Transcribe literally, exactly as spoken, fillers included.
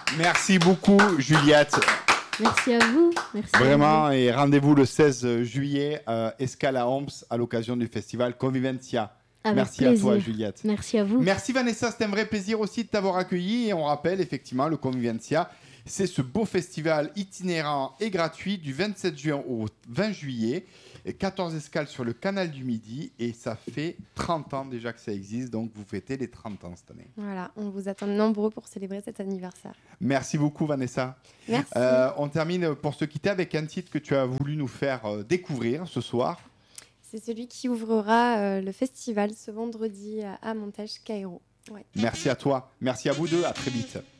Merci beaucoup, Juliette. Merci à vous. Merci Vraiment, à vous. et rendez-vous le seize juillet, euh, Escale à Homs, à l'occasion du festival Convivencia. Avec Merci plaisir. à toi, Juliette. Merci à vous. Merci, Vanessa. C'était un vrai plaisir aussi de t'avoir accueilli. Et on rappelle, effectivement, le Convivencia, c'est ce beau festival itinérant et gratuit du vingt-sept juin au vingt juillet. Et quatorze escales sur le canal du Midi. Et ça fait trente ans déjà que ça existe. Donc, vous fêtez les trente ans cette année. Voilà, on vous attend nombreux pour célébrer cet anniversaire. Merci beaucoup, Vanessa. Merci. Euh, on termine pour se quitter avec un titre que tu as voulu nous faire euh, découvrir ce soir. C'est celui qui ouvrira euh, le festival ce vendredi à, à Montage Cairo. Ouais. Merci à toi. Merci à vous deux. À très vite.